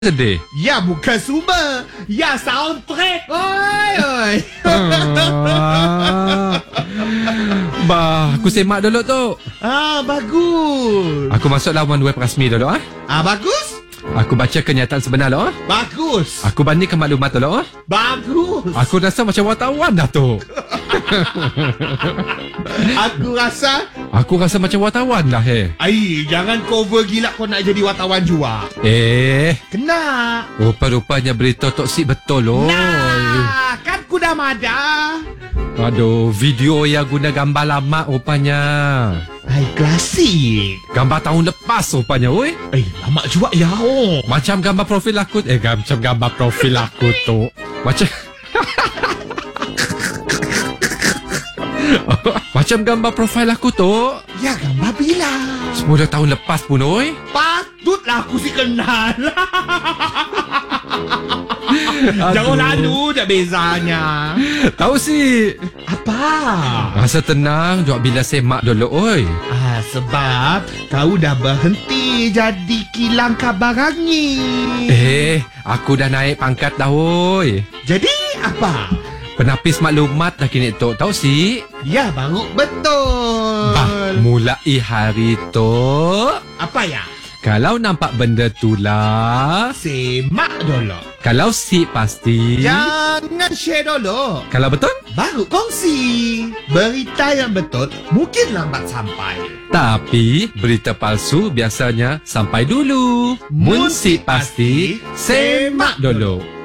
sedih? Ya, bukan semua. Ya, soundtrack. Oi. Bah, aku semak dulu tu. Bagus. Aku masuk laman web rasmi dulu Bagus. Aku baca kenyataan sebenar dulu Bagus. Aku bandingkan maklumat dulu Bagus. Aku rasa macam wartawan dah tu. Aku rasa macam wartawan dah jangan cover gila kau nak jadi wartawan juga. Kena. Rupa-rupanya berita toksik betul Nah, kan ku dah madah. Aduh, video yang guna gambar lama rupanya. Klasik. Gambar tahun lepas rupanya, oi. Lama juga ya. Macam gambar profil aku. Macam gambar profil aku tu. Macam Macam gambar profil aku tu. Ya, gambar bila 10 tahun lepas pun, oi. Patutlah aku si kenal. Jauh lalu dah bezanya. Tahu si apa? Rasa tenang jawab bila semak dulu, oi. Sebab kau dah berhenti jadi kilang kabar angin. Aku dah naik pangkat dah, oi. Jadi apa? Penapis maklumat dah kini tu. Tahu si? Ya, baru betul. Mulai hari tu. Apa ya? Kalau nampak benda tu lah, semak dulu. Kalau si pasti, jangan share dulu. Kalau betul, baru kongsi. Berita yang betul mungkin lambat sampai, tapi berita palsu biasanya sampai dulu. Mun si pasti, semak dulu.